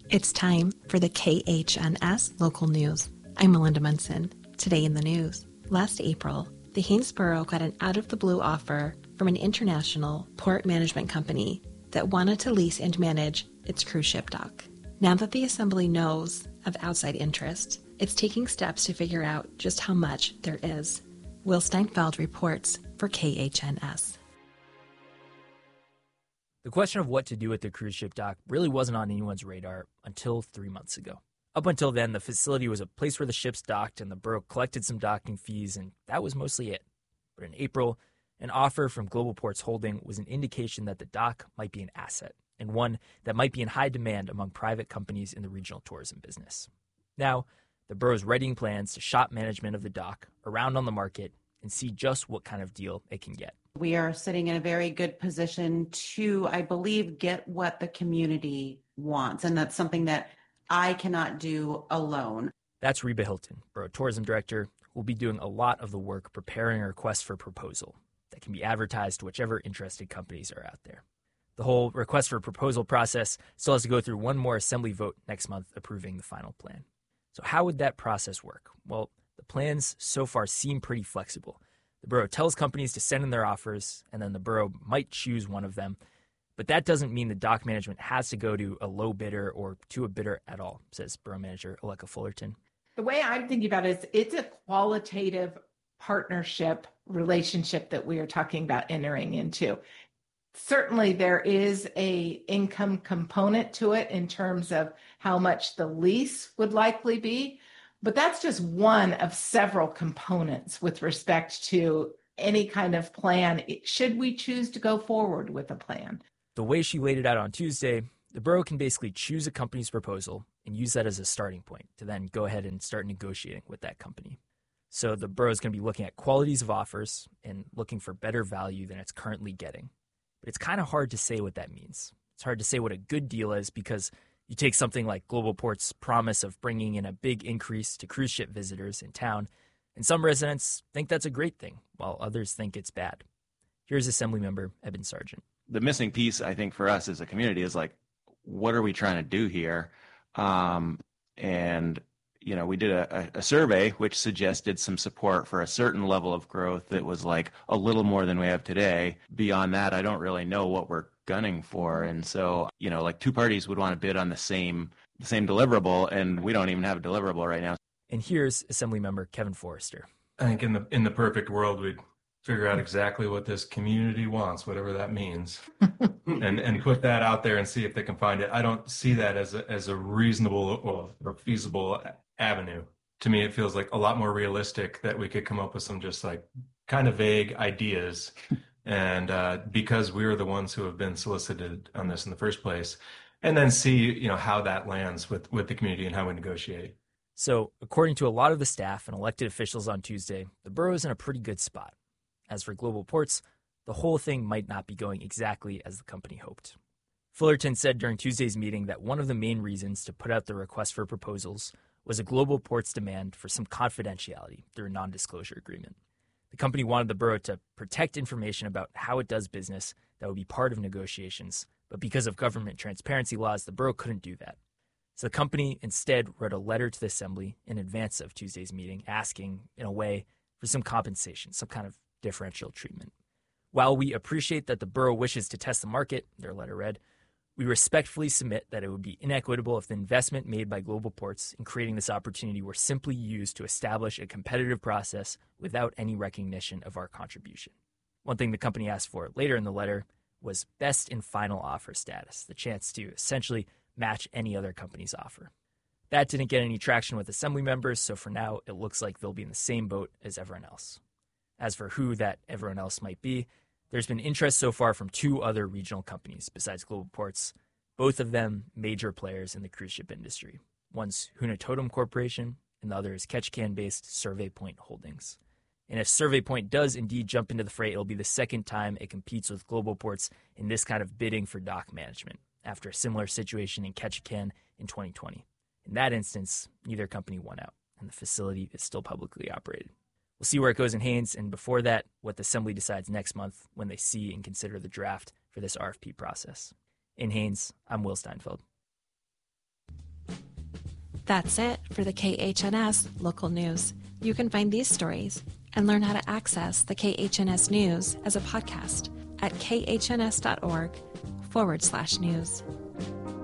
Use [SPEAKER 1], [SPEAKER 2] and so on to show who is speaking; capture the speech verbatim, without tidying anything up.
[SPEAKER 1] It's time for the K H N S Local News. I'm Melinda Munson. Today in the news. Last April, the Haines Borough got an out-of-the-blue offer from an international port management company that wanted to lease and manage its cruise ship dock. Now that the Assembly knows of outside interest, it's taking steps to figure out just how much there is. Will Steinfeld reports for K H N S.
[SPEAKER 2] The question of what to do with the cruise ship dock really wasn't on anyone's radar until three months ago. Up until then, the facility was a place where the ships docked and the borough collected some docking fees, and that was mostly it. But in April, an offer from Global Ports Holding was an indication that the dock might be an asset, and one that might be in high demand among private companies in the regional tourism business. Now, the borough's readying plans to shop management of the dock around on the market and see just what kind of deal it can get.
[SPEAKER 3] We are sitting in a very good position to, I believe, get what the community wants. And that's something that I cannot do alone.
[SPEAKER 2] That's Reba Hilton, Borough Tourism Director, who will be doing a lot of the work preparing a request for proposal that can be advertised to whichever interested companies are out there. The whole request for proposal process still has to go through one more assembly vote next month approving the final plan. So how would that process work? Well, the plans so far seem pretty flexible. The borough tells companies to send in their offers, and then the borough might choose one of them. But that doesn't mean the dock management has to go to a low bidder or to a bidder at all, says Borough Manager Aleka Fullerton.
[SPEAKER 4] The way I'm thinking about it is it's a qualitative partnership relationship that we are talking about entering into. Certainly there is a income component to it in terms of how much the lease would likely be, but that's just one of several components with respect to any kind of plan, should we choose to go forward with a plan.
[SPEAKER 2] The way she laid it out on Tuesday, the borough can basically choose a company's proposal and use that as a starting point to then go ahead and start negotiating with that company. So the borough is going to be looking at qualities of offers and looking for better value than it's currently getting. But it's kind of hard to say what that means. It's hard to say what a good deal is because you take something like Global Ports' promise of bringing in a big increase to cruise ship visitors in town, and some residents think that's a great thing, while others think it's bad. Here's Assemblymember Eben Sargent.
[SPEAKER 5] The missing piece, I think, for us as a community is like, what are we trying to do here? Um, and, you know, we did a, a survey which suggested some support for a certain level of growth that was like a little more than we have today. Beyond that, I don't really know what we're gunning for. And so, you know, like two parties would want to bid on the same the same deliverable, and we don't even have a deliverable right now.
[SPEAKER 2] And here's Assemblymember Kevin Forrester.
[SPEAKER 6] I think in the in the perfect world, we'd figure out exactly what this community wants, whatever that means, and and put that out there and see if they can find it. I don't see that as a, as a reasonable or, or feasible avenue. To me, it feels like a lot more realistic that we could come up with some just like kind of vague ideas. And uh, because we are the ones who have been solicited on this in the first place, and then see, you know, how that lands with, with the community and how we negotiate.
[SPEAKER 2] So according to a lot of the staff and elected officials on Tuesday, the borough is in a pretty good spot. As for Global Ports, the whole thing might not be going exactly as the company hoped. Fullerton said during Tuesday's meeting that one of the main reasons to put out the request for proposals was a Global Ports demand for some confidentiality through a non-disclosure agreement. The company wanted the borough to protect information about how it does business that would be part of negotiations, but because of government transparency laws, the borough couldn't do that. So the company instead wrote a letter to the Assembly in advance of Tuesday's meeting asking, in a way, for some compensation, some kind of differential treatment. While we appreciate that the borough wishes to test the market, their letter read, we respectfully submit that it would be inequitable if the investment made by Global Ports in creating this opportunity were simply used to establish a competitive process without any recognition of our contribution. One thing the company asked for later in the letter was best and final offer status, the chance to essentially match any other company's offer. That didn't get any traction with Assembly members, so for now it looks like they'll be in the same boat as everyone else. As for who that everyone else might be, there's been interest so far from two other regional companies besides Global Ports, both of them major players in the cruise ship industry. One's Huna Totem Corporation, and the other is Ketchikan-based Survey Point Holdings. And if Survey Point does indeed jump into the fray, it'll be the second time it competes with Global Ports in this kind of bidding for dock management, after a similar situation in Ketchikan in twenty twenty. In that instance, neither company won out, and the facility is still publicly operated. We'll see where it goes in Haines, and before that, what the Assembly decides next month when they see and consider the draft for this R F P process. In Haines, I'm Will Steinfeld.
[SPEAKER 1] That's it for the K H N S local news. You can find these stories and learn how to access the K H N S news as a podcast at khns.org forward slash news.